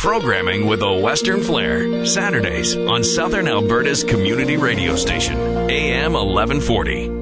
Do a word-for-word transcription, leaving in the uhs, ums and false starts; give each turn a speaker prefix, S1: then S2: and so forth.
S1: Programming with a Western flair. Saturdays on Southern Alberta's community radio station, A M eleven forty.